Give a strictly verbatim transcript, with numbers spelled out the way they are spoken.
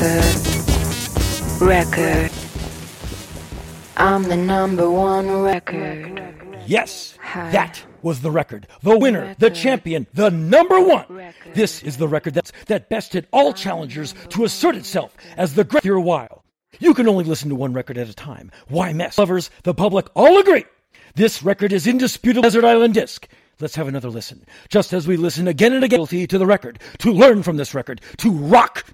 record, record. I'm the number one record. Yes, that was the record. The winner, the champion, the number one. This is the record that's, that bested all challengers to assert itself as the great for a while. You can only listen to one record at a time. Why mess? Lovers, the public, all agree. This record is indisputable Desert Island Disc. Let's have another listen. Just as we listen again and again to the record, to learn from this record, to rock